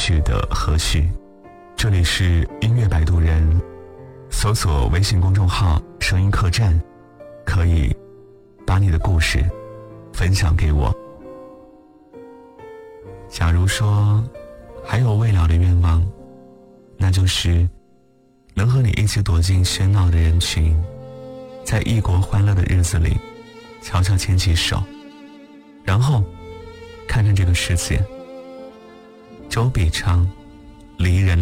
序的和序。这里是音乐摆渡人，搜索微信公众号声音客栈，可以把你的故事分享给我。假如说还有未了的愿望，那就是能和你一起躲进喧闹的人群，在异国欢乐的日子里悄悄牵起手，然后看看这个世界。周笔畅，离人